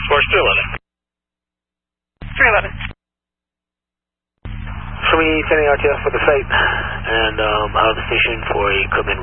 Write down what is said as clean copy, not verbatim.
We're still in it. 311. Show me sending RTF for the site and out of the station for equipment